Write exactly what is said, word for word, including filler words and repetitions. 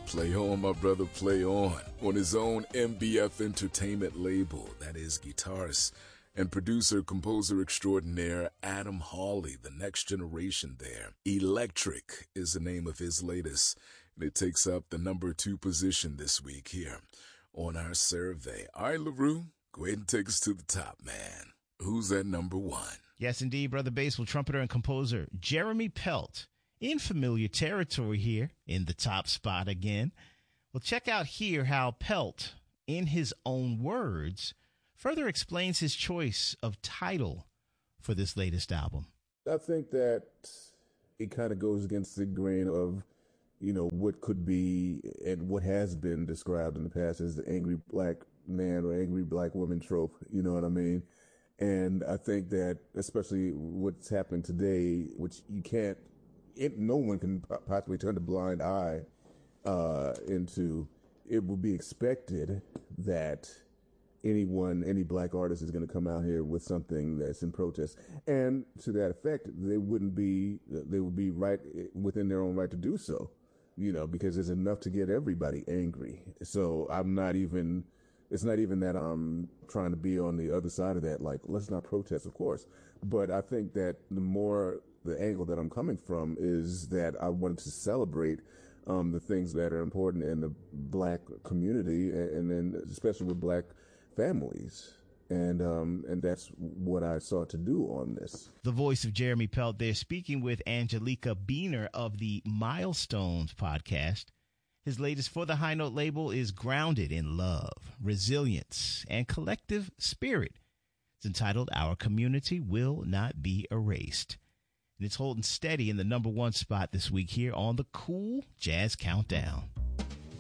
Play on, my brother, play on. On his own M B F Entertainment label, that is guitarist and producer, composer extraordinaire Adam Hawley, the next generation there. Electric is the name of his latest, and it takes up the number two position this week here on our survey. All right, LaRue, go ahead and take us to the top, man. Who's at number one? Yes, indeed, Brother Baseball trumpeter and composer Jeremy Pelt. In familiar territory here in the top spot again. Well, check out here how Pelt, in his own words, further explains his choice of title for this latest album. I think that it kind of goes against the grain of, you know, what could be and what has been described in the past as the angry black man or angry black woman trope. You know what I mean? And I think that especially what's happening today, which you can't, It, no one can possibly turn a blind eye uh, into. It will be expected that anyone, any black artist is going to come out here with something that's in protest. And to that effect, they wouldn't be, they would be right within their own right to do so, you know, because there's enough to get everybody angry. So I'm not even, it's not even that I'm trying to be on the other side of that. Like, let's not protest, of course. But I think that the more, the angle that I'm coming from is that I wanted to celebrate um, the things that are important in the black community, and then especially with black families. And um, and that's what I sought to do on this. The voice of Jeremy Pelt there, speaking with Angelica Beener of the Milestones podcast. His latest for the High Note label is grounded in love, resilience, and collective spirit. It's entitled Our Community Will Not Be Erased. And it's holding steady in the number one spot this week here on the Cool Jazz Countdown.